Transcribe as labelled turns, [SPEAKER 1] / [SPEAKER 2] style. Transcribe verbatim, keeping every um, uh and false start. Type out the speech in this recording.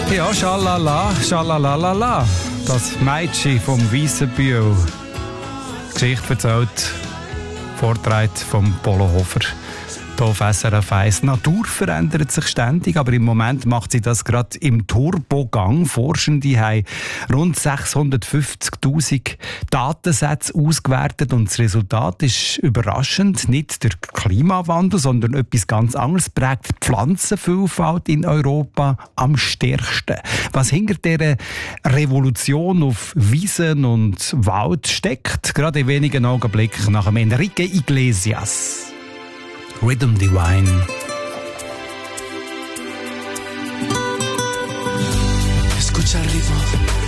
[SPEAKER 1] Ja, schalala, schalalalala. Das Mädchen vom Weissenbühl. Geschichte erzählt, Vortrag vom Polo Hofer. Hier auf S R F eins. Die Natur verändert sich ständig, aber im Moment macht sie das gerade im Turbogang. Forschende haben rund sechshundertfünfzigtausend Datensätze ausgewertet und das Resultat ist überraschend. Nicht der Klimawandel, sondern etwas ganz anderes prägt die Pflanzenvielfalt in Europa am stärksten. Was hinter dieser Revolution auf Wiesen und Wald steckt, gerade in wenigen Augenblicken nach dem Enrique Iglesias. Rhythm Divine.